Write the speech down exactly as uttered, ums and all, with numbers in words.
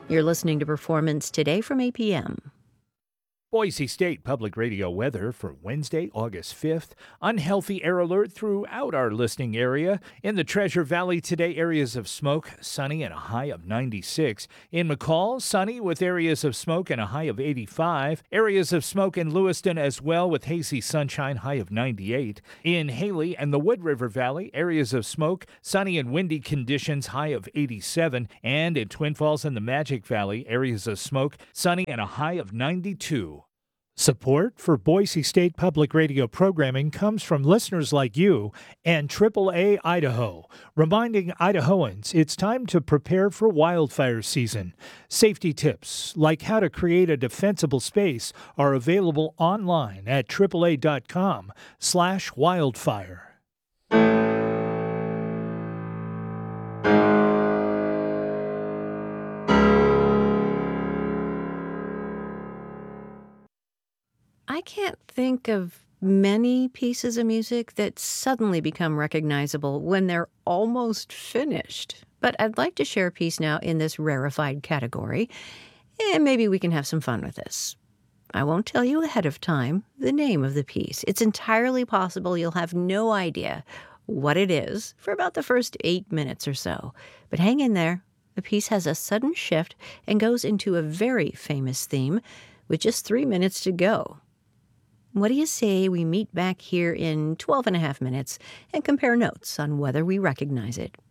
You're listening to Performance Today from A P M. Boise State Public Radio weather for Wednesday, August fifth. Unhealthy air alert throughout our listening area. In the Treasure Valley today, areas of smoke, sunny and a high of ninety-six. In McCall, sunny with areas of smoke and a high of eighty-five. Areas of smoke in Lewiston as well with hazy sunshine, high of ninety-eight. In Haley and the Wood River Valley, areas of smoke, sunny and windy conditions, high of eighty-seven. And in Twin Falls and the Magic Valley, areas of smoke, sunny and a high of ninety-two. Support for Boise State Public Radio programming comes from listeners like you and triple A Idaho, reminding Idahoans it's time to prepare for wildfire season. Safety tips, like how to create a defensible space, are available online at triple A dot com slash wildfire. I can't think of many pieces of music that suddenly become recognizable when they're almost finished. But I'd like to share a piece now in this rarefied category, and maybe we can have some fun with this. I won't tell you ahead of time the name of the piece. It's entirely possible you'll have no idea what it is for about the first eight minutes or so. But hang in there. The piece has a sudden shift and goes into a very famous theme with just three minutes to go. What do you say we meet back here in twelve and a half minutes and compare notes on whether we recognize it?